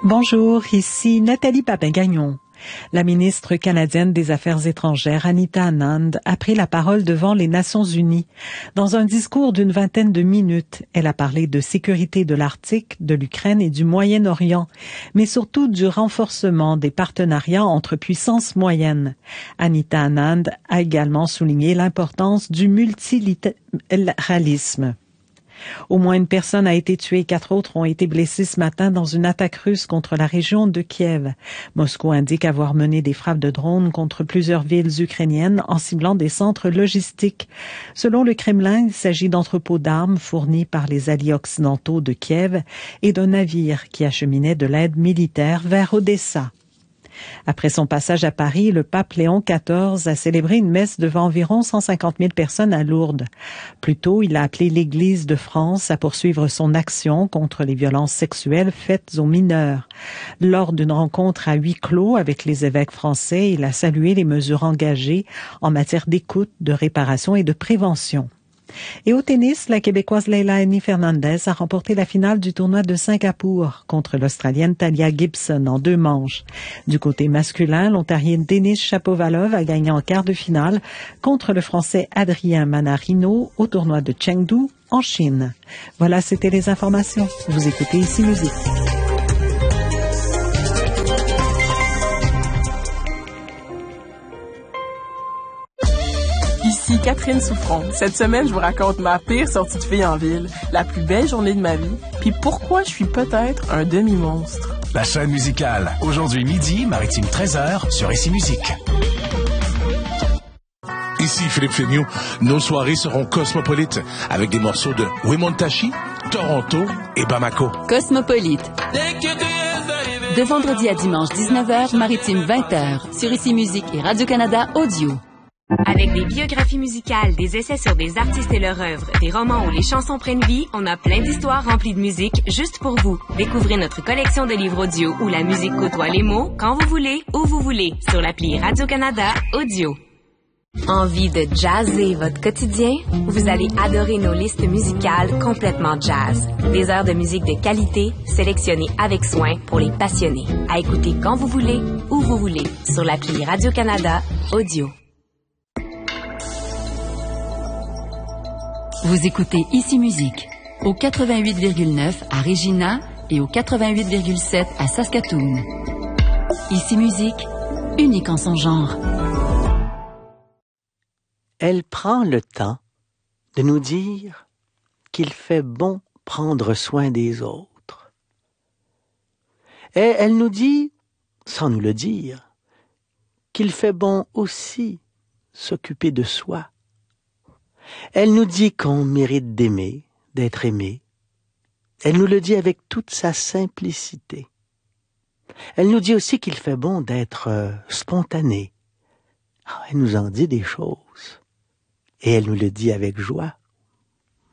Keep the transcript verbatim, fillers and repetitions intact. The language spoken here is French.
Bonjour, ici Nathalie Papin-Gagnon. La ministre canadienne des Affaires étrangères, Anita Anand, a pris la parole devant les Nations unies. Dans un discours d'une vingtaine de minutes, elle a parlé de sécurité de l'Arctique, de l'Ukraine et du Moyen-Orient, mais surtout du renforcement des partenariats entre puissances moyennes. Anita Anand a également souligné l'importance du multilatéralisme. Au moins une personne a été tuée et quatre autres ont été blessés ce matin dans une attaque russe contre la région de Kiev. Moscou indique avoir mené des frappes de drones contre plusieurs villes ukrainiennes en ciblant des centres logistiques. Selon le Kremlin, il s'agit d'entrepôts d'armes fournis par les alliés occidentaux de Kiev et d'un navire qui acheminait de l'aide militaire vers Odessa. Après son passage à Paris, le pape Léon quatorze a célébré une messe devant environ cent cinquante mille personnes à Lourdes. Plus tôt, il a appelé l'Église de France à poursuivre son action contre les violences sexuelles faites aux mineurs. Lors d'une rencontre à huis clos avec les évêques français, il a salué les mesures engagées en matière d'écoute, de réparation et de prévention. Et au tennis, la Québécoise Leila Annie Fernandez a remporté la finale du tournoi de Singapour contre l'Australienne Talia Gibson en deux manches. Du côté masculin, l'Ontarienne Denis Shapovalov a gagné en quart de finale contre le Français Adrien Manarino au tournoi de Chengdu en Chine. Voilà, c'était les informations. Vous écoutez Ici Musique. Ici Catherine Souffron. Cette semaine, je vous raconte ma pire sortie de fille en ville, la plus belle journée de ma vie, puis pourquoi je suis peut-être un demi-monstre. La chaîne musicale. Aujourd'hui midi, Maritime treize heures sur Ici Musique. Ici Philippe Féniaux. Nos soirées seront cosmopolites avec des morceaux de Wemontashi, Toronto et Bamako. Cosmopolite. De vendredi à dimanche dix-neuf heures, Maritime vingt heures sur Ici Musique et Radio-Canada Audio. Avec des biographies musicales, des essais sur des artistes et leur œuvre, des romans où les chansons prennent vie, on a plein d'histoires remplies de musique juste pour vous. Découvrez notre collection de livres audio où la musique côtoie les mots quand vous voulez, où vous voulez, sur l'appli Radio-Canada Audio. Envie de jazzer votre quotidien? Vous allez adorer nos listes musicales complètement jazz. Des heures de musique de qualité, sélectionnées avec soin pour les passionnés. À écouter quand vous voulez, où vous voulez, sur l'appli Radio-Canada Audio. Vous écoutez Ici Musique, au quatre-vingt-huit virgule neuf à Regina et au quatre-vingt-huit virgule sept à Saskatoon. Ici Musique, unique en son genre. Elle prend le temps de nous dire qu'il fait bon prendre soin des autres. Et elle nous dit, sans nous le dire, qu'il fait bon aussi s'occuper de soi. Elle nous dit qu'on mérite d'aimer, d'être aimé. Elle nous le dit avec toute sa simplicité. Elle nous dit aussi qu'il fait bon d'être euh, spontané. Elle nous en dit des choses. Et elle nous le dit avec joie.